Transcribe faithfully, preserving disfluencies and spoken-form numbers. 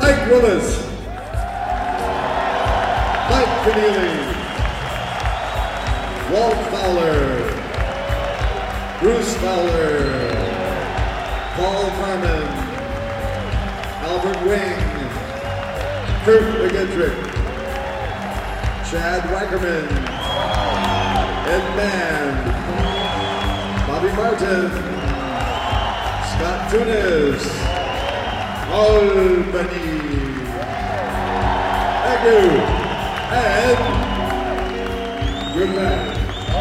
Mike Willis, Mike Keneally, Walt Fowler, Bruce Fowler, Paul Carmen, Albert Wing, Kurt McGettrick, Chad Wackerman, Ed Mann, Bobby Martin, Scott Tunis, Albany, thank you, and goodbye.